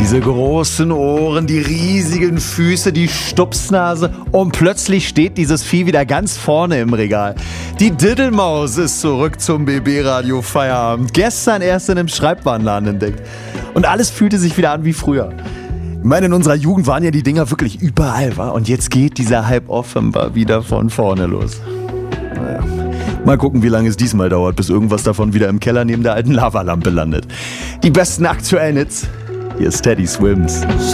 Diese großen Ohren, die riesigen Füße, die Stupsnase und plötzlich steht dieses Vieh wieder ganz vorne im Regal. Die Diddelmaus ist zurück zum BB-Radio Feierabend. Gestern erst in einem Schreibwarenladen entdeckt. Und alles fühlte sich wieder an wie früher. Ich meine, in unserer Jugend waren ja die Dinger wirklich überall, wa? Und jetzt geht dieser Hype offenbar wieder von vorne los. Naja. Mal gucken, wie lange es diesmal dauert, bis irgendwas davon wieder im Keller neben der alten Lavalampe landet. Die besten aktuellen Hits. Hier ist Teddy Swims.